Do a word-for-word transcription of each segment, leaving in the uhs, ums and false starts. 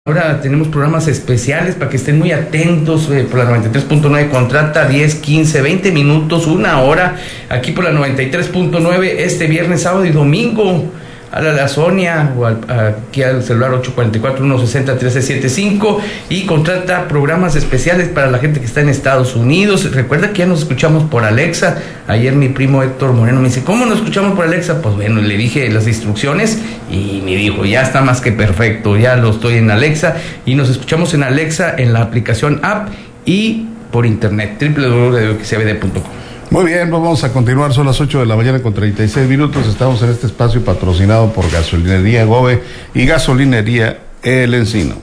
Ahora tenemos programas especiales para que estén muy atentos eh, por la noventa y tres punto nueve. Contrata diez, quince, veinte minutos, una hora aquí por la noventa y tres punto nueve este viernes, sábado y domingo. Háblale a la Sonia o al, aquí al celular ocho cuatro cuatro, uno seis cero, uno tres siete cinco y contrata programas especiales para la gente que está en Estados Unidos. Recuerda que ya nos escuchamos por Alexa. Ayer mi primo Héctor Moreno me dice, ¿cómo nos escuchamos por Alexa? Pues bueno, le dije las instrucciones y me dijo, ya está más que perfecto, ya lo estoy en Alexa y nos escuchamos en Alexa, en la aplicación app y por internet, doble u doble u doble u punto x b d punto com. Muy bien, vamos a continuar, son las ocho de la mañana con treinta y seis minutos, estamos en este espacio patrocinado por Gasolinería Gobe y Gasolinería El Encino.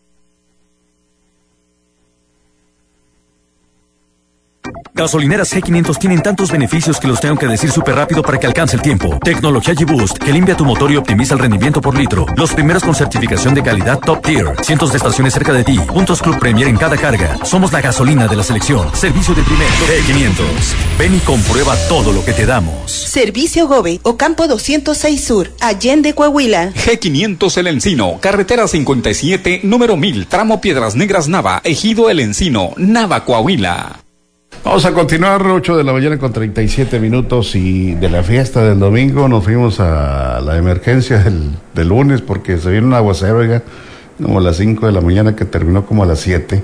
Gasolineras G quinientos tienen tantos beneficios que los tengo que decir súper rápido para que alcance el tiempo. Tecnología G-Boost, que limpia tu motor y optimiza el rendimiento por litro. Los primeros con certificación de calidad Top Tier. Cientos de estaciones cerca de ti. Puntos Club Premier en cada carga. Somos la gasolina de la selección. Servicio de primer G quinientos. Ven y comprueba todo lo que te damos. Servicio Gobe, Ocampo doscientos seis Sur, Allende, Coahuila. G quinientos El Encino, carretera cincuenta y siete, número mil, tramo Piedras Negras Nava, Ejido El Encino, Nava, Coahuila. Vamos a continuar, ocho de la mañana con treinta y siete minutos y de la fiesta del domingo nos fuimos a la emergencia del, del lunes porque se vino un aguacero, oiga, como a las cinco de la mañana que terminó como a las siete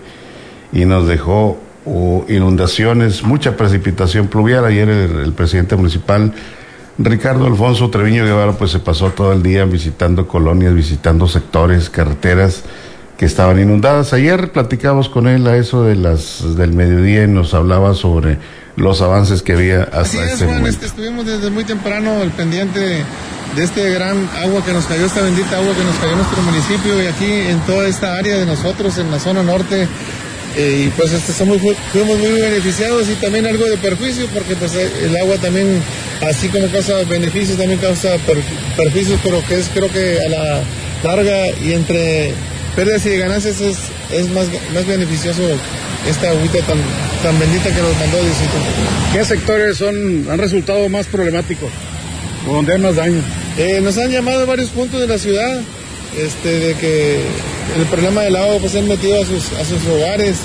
y nos dejó uh, inundaciones, mucha precipitación pluvial. Ayer el, el presidente municipal Ricardo Alfonso Treviño Guevara pues se pasó todo el día visitando colonias, visitando sectores, carreteras que estaban inundadas. Ayer platicamos con él a eso de las del mediodía y nos hablaba sobre los avances que había hasta Así es, ese Juan, momento. Este, estuvimos desde muy temprano al pendiente de, de este gran agua que nos cayó, esta bendita agua que nos cayó en nuestro municipio y aquí en toda esta área de nosotros, en la zona norte. Eh, y pues este, somos, fuimos muy beneficiados y también algo de perjuicio porque pues el agua también, así como causa beneficios, también causa per, perjuicios, pero que es creo que a la larga y entre pérdidas y ganancias es, es más, más beneficioso esta agüita tan, tan bendita que nos mandó Diosito. ¿Qué sectores son, han resultado más problemáticos o donde hay más daño? Eh, nos han llamado a varios puntos de la ciudad este, de que el problema del agua pues se han metido a sus, a sus hogares.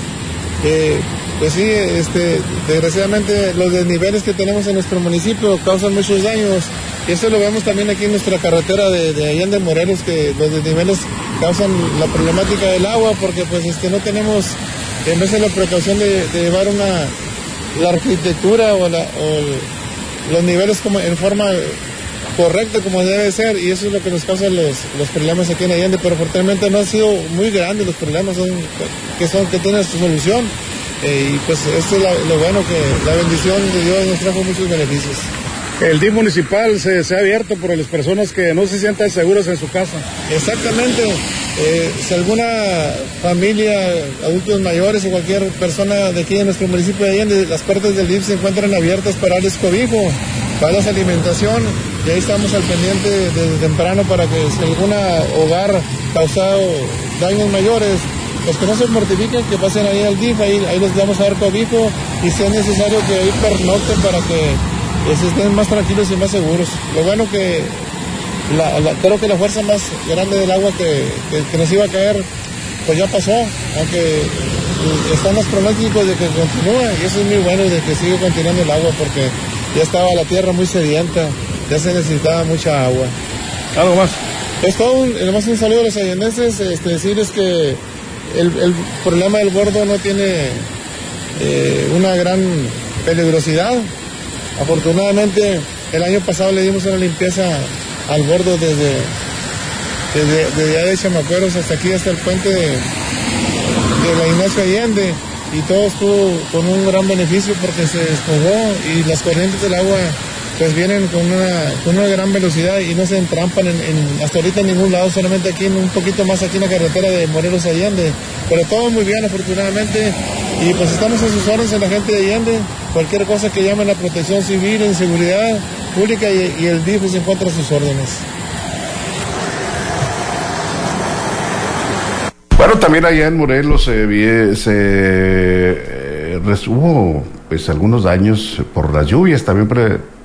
Eh, pues sí, este, desgraciadamente los desniveles que tenemos en nuestro municipio causan muchos daños. Y eso lo vemos también aquí en nuestra carretera de, de Allende Morelos, que los desniveles causan la problemática del agua porque pues este, no tenemos en vez de la precaución de, de llevar una la arquitectura o, la, o los niveles como en forma correcta como debe ser, y eso es lo que nos causa los, los problemas aquí en Allende, pero afortunadamente no han sido muy grandes los problemas, son, que son que tienen su solución. Eh, y pues esto es la, lo bueno, que la bendición de Dios nos trajo muchos beneficios. El D I F municipal se, se ha abierto por las personas que no se sientan seguras en su casa. Exactamente. Eh, si alguna familia, adultos mayores o cualquier persona de aquí en nuestro municipio de Allende, las puertas del D I F se encuentran abiertas para darles cobijo, para darles alimentación, y ahí estamos al pendiente desde temprano para que si algún hogar causado daños mayores, los que no se mortifiquen, que pasen ahí al D I F, ahí, ahí les vamos a dar cobijo, y si es necesario que ahí pernocten para que se estén más tranquilos y más seguros. Lo bueno que la, la, creo que la fuerza más grande del agua que, que, que nos iba a caer pues ya pasó, aunque están los pronósticos de que continúa, y eso es muy bueno, de que sigue continuando el agua porque ya estaba la tierra muy sedienta, ya se necesitaba mucha agua. ¿Algo más? Es todo, un, además un saludo a los allendenses, este, decirles que el, el problema del bordo no tiene eh, una gran peligrosidad. Afortunadamente, el año pasado le dimos una limpieza al bordo desde, desde, desde allá de Chamacueros hasta aquí, hasta el puente de, de la Ignacio Allende, y todo estuvo con un gran beneficio porque se despojó y las corrientes del agua pues vienen con una, con una gran velocidad y no se entrampan en, en, hasta ahorita en ningún lado, solamente aquí, en, un poquito más aquí en la carretera de Morelos Allende. Pero todo muy bien, afortunadamente, y pues estamos en sus órdenes en la gente de Allende. Cualquier cosa que llame a la protección civil, en seguridad pública, y, y el D I F se encuentra a sus órdenes. Bueno, también allá en Morelos se, se eh, hubo pues algunos daños por las lluvias, también pre,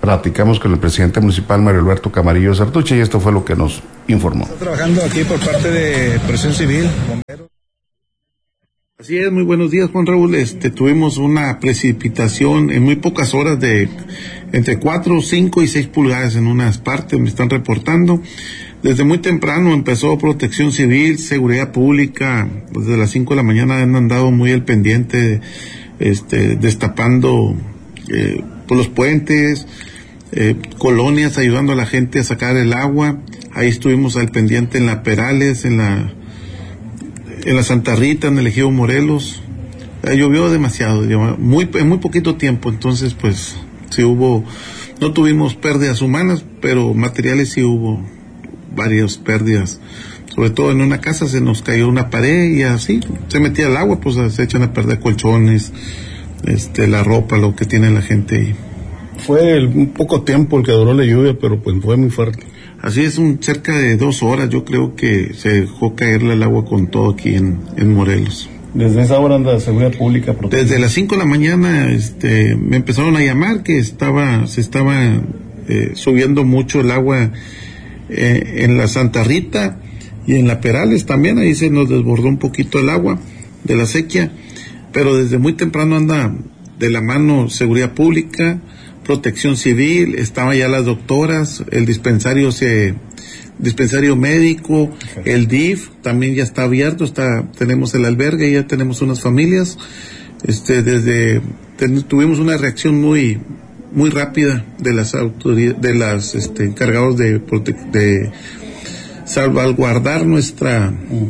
platicamos con el presidente municipal, Mario Alberto Camarillo Sartuche, y esto fue lo que nos informó. Está trabajando aquí por parte de Protección Civil, bomberos. Así es, muy buenos días, Juan Raúl. Este, tuvimos una precipitación en muy pocas horas de entre cuatro, cinco y seis pulgadas en unas partes, me están reportando. Desde muy temprano empezó Protección Civil, Seguridad Pública, desde las cinco de la mañana han andado muy al pendiente, este, destapando eh, por los puentes, eh, colonias, ayudando a la gente a sacar el agua. Ahí estuvimos al pendiente en la Perales, en la en la Santa Rita, en el Ejido Morelos. Eh, llovió demasiado, muy en muy poquito tiempo, entonces pues sí hubo, no tuvimos pérdidas humanas, pero materiales sí hubo varias pérdidas. Sobre todo en una casa se nos cayó una pared y así se metía el agua, pues se echan a perder colchones, este, la ropa, lo que tiene la gente ahí. Fue el, un poco tiempo el que duró la lluvia, pero pues fue muy fuerte. Así es, un cerca de dos horas, yo creo que se dejó caerle el agua con todo aquí en, en Morelos. Desde esa hora anda Seguridad Pública. Protección. Desde las cinco de la mañana, este, me empezaron a llamar que estaba, se estaba eh, subiendo mucho el agua eh, en la Santa Rita y en la Perales también, ahí se nos desbordó un poquito el agua de la sequía, pero desde muy temprano anda de la mano Seguridad Pública, Protección Civil, estaban ya las doctoras, el dispensario se, dispensario médico, el D I F también ya está abierto, está, tenemos el albergue, ya tenemos unas familias, este, desde, ten, tuvimos una reacción muy, muy rápida de las autoridades, de las, este, encargados de, de salvaguardar nuestra, mm.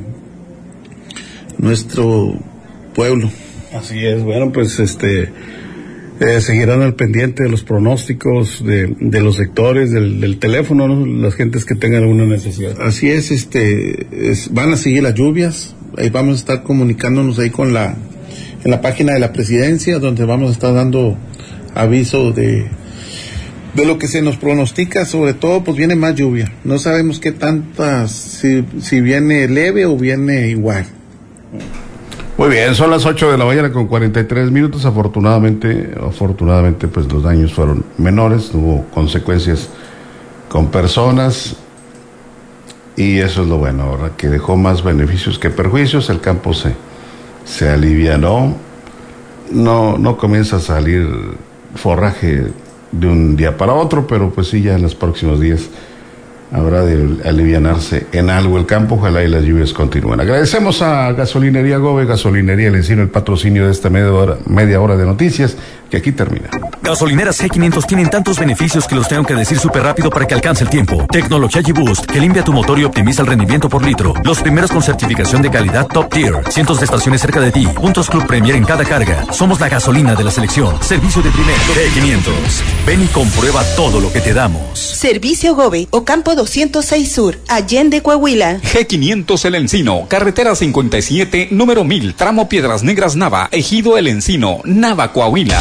nuestro pueblo. Así es, bueno, pues este, Eh, seguirán al pendiente de los pronósticos de, de los sectores, del, del teléfono, ¿no? Las gentes que tengan alguna necesidad. Así es, este, es, van a seguir las lluvias, ahí vamos a estar comunicándonos ahí con la, en la página de la presidencia, donde vamos a estar dando aviso de, de lo que se nos pronostica, sobre todo, pues viene más lluvia, no sabemos qué tantas, si, si viene leve o viene igual. Muy bien, son las ocho de la mañana con cuarenta y tres minutos. Afortunadamente, afortunadamente, pues los daños fueron menores, no hubo consecuencias con personas y eso es lo bueno, ahora que dejó más beneficios que perjuicios. El campo se, se alivianó, no, no comienza a salir forraje de un día para otro, pero pues sí, ya en los próximos días habrá de alivianarse en algo el campo, ojalá y las lluvias continúen. Agradecemos a Gasolinería Gobe, Gasolinería El Encino, el patrocinio de esta media hora, media hora de noticias, que aquí termina. Gasolineras G quinientos tienen tantos beneficios que los tengo que decir súper rápido para que alcance el tiempo. Tecnología G-Boost, que limpia tu motor y optimiza el rendimiento por litro. Los primeros con certificación de calidad Top Tier. Cientos de estaciones cerca de ti. Puntos Club Premier en cada carga. Somos la gasolina de la selección. Servicio de primer. G quinientos. Ven y comprueba todo lo que te damos. Servicio Gobe, Ocampo doscientos seis Sur, Allende, Coahuila. G quinientos El Encino, carretera cincuenta y siete, número mil, tramo Piedras Negras Nava, Ejido El Encino, Nava, Coahuila.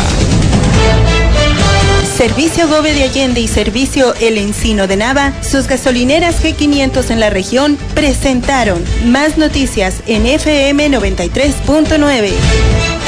Servicio Gobe de Allende y Servicio El Encino de Nava, sus gasolineras G quinientos en la región, presentaron más noticias en F M noventa y tres punto nueve.